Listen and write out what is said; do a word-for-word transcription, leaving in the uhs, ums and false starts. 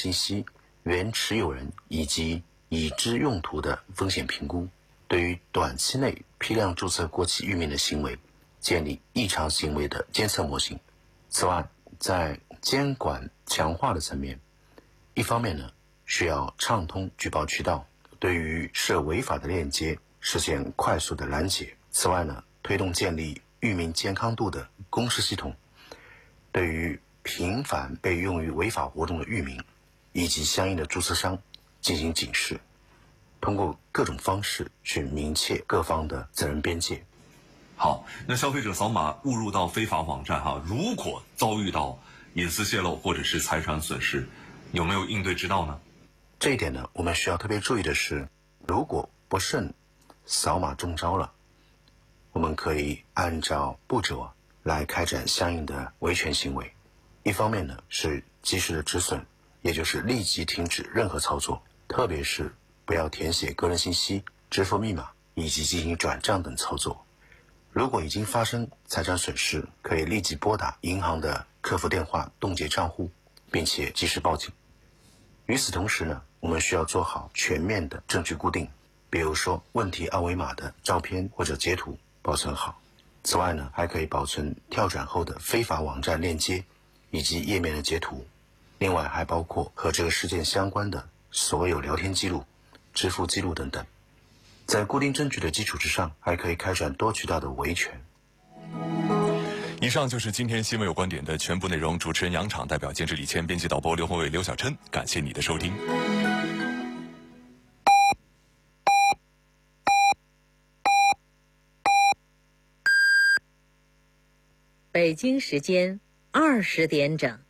信息、原持有人以及已知用途的风险评估，对于短期内批量注册过期域名的行为，建立异常行为的监测模型。此外，在监管强化的层面，一方面呢，需要畅通举报渠道，对于涉违法的链接实现快速的拦截。此外呢，推动建立域名健康度的公示系统，对于频繁被用于违法活动的域名以及相应的注册商进行警示，通过各种方式去明确各方的责任边界。 好，那消费者扫码误入到非法网站哈，如果遭遇到隐私泄露或者是财产损失，有没有应对之道呢？ 这一点呢，我们需要特别注意的是，如果不慎扫码中招了，我们可以按照步骤来开展相应的维权行为。一方面呢，是及时的止损，也就是立即停止任何操作，特别是不要填写个人信息、支付密码以及进行转账等操作。如果已经发生财产损失，可以立即拨打银行的客服电话冻结账户，并且及时报警。与此同时呢，我们需要做好全面的证据固定，比如说问题二维码的照片或者截图保存好。此外呢，还可以保存跳转后的非法网站链接以及页面的截图，另外还包括和这个事件相关的所有聊天记录、支付记录等等。在固定证据的基础之上，还可以开展多渠道的维权。 以上就是今天新闻有观点的全部内容。主持人杨昶，代表监制李谦，编辑导播刘宏伟、刘小琛，感谢你的收听。 北京时间二十点整。